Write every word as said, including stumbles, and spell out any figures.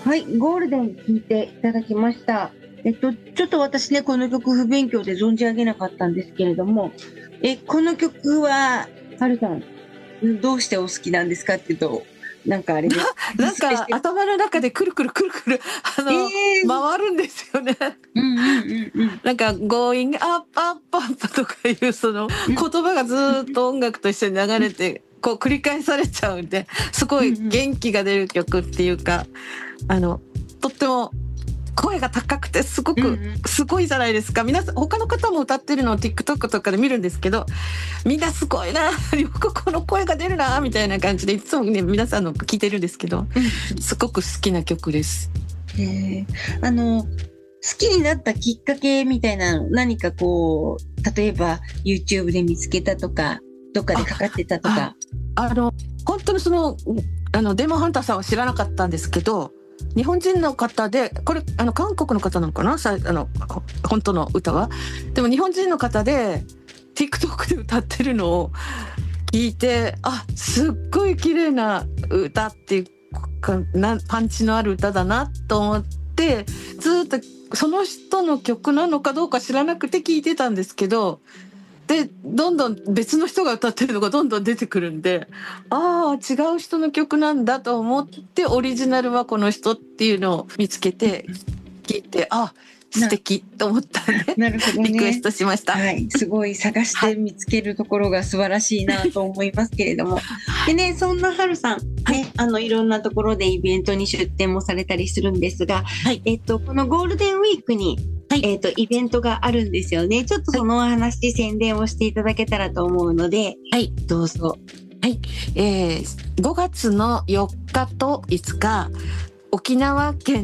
はい、ゴールデン聞いていただきました。えっと、ちょっと私ね、この曲不勉強で存じ上げなかったんですけれども、え、この曲は、はるさん、どうしてお好きなんですかっていうと、なんかあれです。 なんか頭の中でくるくるくるくるあえのー、 回るんですよね。 うんうんうんうん。 なんか Going up up up とかいうその言うん葉がずっと音楽と一緒に流れてこう繰り返されちゃうんで、すごいうんうん。 元気が出る曲っていうか、あのとっても声が高くてすごくうんうん。 すごいじゃないですか。皆さん他の方も歌ってるのを TikTok とかで見るんですけど、みんなすごいな、よくこの声が出るなみたいな感じでいつもね皆さんの聞いてるんですけど、 うんすごく好きな曲です。 うん。えー、あの、好きになったきっかけみたいなの、何かこう、例えば YouTube で見つけたとか、どっかでかかってたとあか。 あの本当にそのあのデーモンハンターさんは知らなかったんですけど、日本人の方で、これあの韓国の方なのかな、さあのほ本当の歌は。でも日本人の方で TikTok で歌ってるのを聞いて、あ、すっごい綺麗な歌っていうかな、パンチのある歌だなと思って、ずっとその人の曲なのかどうか知らなくて聞いてたんですけど、でどんどん別の人が歌ってるのがどんどん出てくるんで、ああ違う人の曲なんだと思って、オリジナルはこの人っていうのを見つけて聞いて、あ、素な、 敵と思ったんでなるほどリクエスね。 トしました。 はい。すごい探しはいて見つけるところが素晴らしいなと思いますけれども。 はい。 でね、そんなはるさん、 はい。 ね、あの、いろんなところでイベントに出展もされたりするんですが、 はい。 えっと、このゴールデンウィークに、 はい。 えっと、イベントがあるんですよね。ちょっとはい。 そのお話、宣伝をしていただけたらと思うので、 はい。 どうぞ。 はい。えー、ごがつのよっかといつか、沖縄県